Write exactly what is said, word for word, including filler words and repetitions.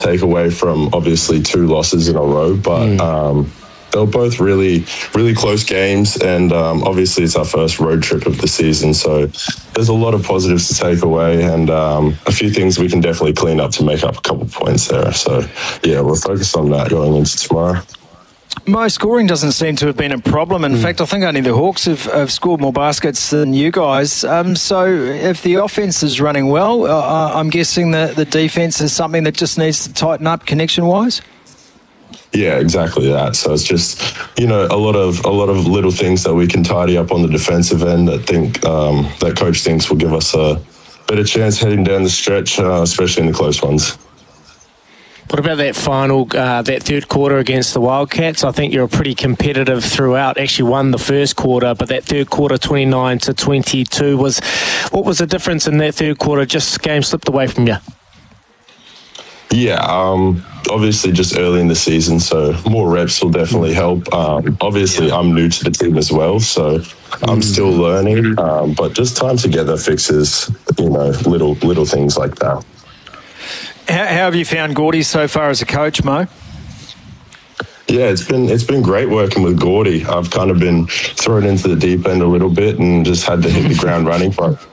take away from obviously two losses in a row, but mm. um, they were both really, really close games, and um, obviously it's our first road trip of the season, so there's a lot of positives to take away, and um, a few things we can definitely clean up to make up a couple points there. So, yeah, we're focused on that going into tomorrow. Mo, scoring doesn't seem to have been a problem. In mm. fact, I think only the Hawks have, have scored more baskets than you guys. Um, so if the offence is running well, uh, I'm guessing that the defence is something that just needs to tighten up connection-wise? Yeah, exactly that. So it's just, you know, a lot of a lot of little things that we can tidy up on the defensive end that think um, that coach thinks will give us a better chance heading down the stretch, uh, especially in the close ones. What about that final, uh, that third quarter against the Wildcats? I think you're pretty competitive throughout. Actually won the first quarter, but that third quarter, twenty-nine to twenty-two, was what was the difference in that third quarter? Just game slipped away from you. Yeah, um, obviously just early in the season, so more reps will definitely help. Um, obviously, yeah. I'm new to the team as well, so I'm still learning. Um, but just time together fixes, you know, little little things like that. How, how have you found Gordy so far as a coach, Mo? Yeah, it's been it's been great working with Gordy. I've kind of been thrown into the deep end a little bit and just had to hit the ground running. But